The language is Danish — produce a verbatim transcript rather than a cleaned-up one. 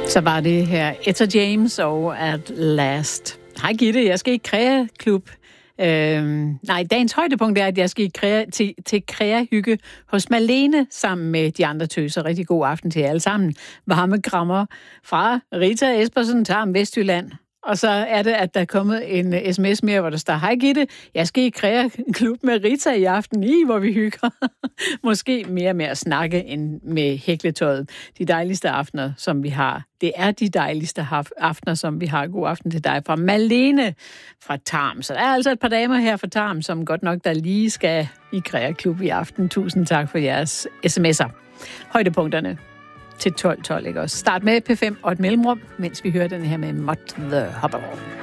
Så var det her Etta James og At Last. Hej Gitte, jeg skal i Krea-klub. Øhm, nej, dagens højdepunkt er, at jeg skal i Krea, til, til Krea-hygge hos Malene sammen med de andre tøser. Rigtig god aften til jer alle sammen. Varme krammer fra Rita Espersen, Tarm, Vestjylland. Og så er det, at der er kommet en sms mere, hvor der står, hej Gitte, jeg skal i Krea-klub med Rita i aften, i hvor vi hygger. Måske mere med at snakke end med hækletøjet. De dejligste aftener, som vi har. Det er de dejligste aftener, som vi har. God aften til dig fra Malene fra Tarm. Så der er altså et par damer her fra Tarm, som godt nok der lige skal i Krea-klub i aften. Tusind tak for jeres sms'er. Højdepunkterne til tolv tolv, ikke også? Start med P fem og et mellemrum, mens vi hører den her med Mott the Hopper.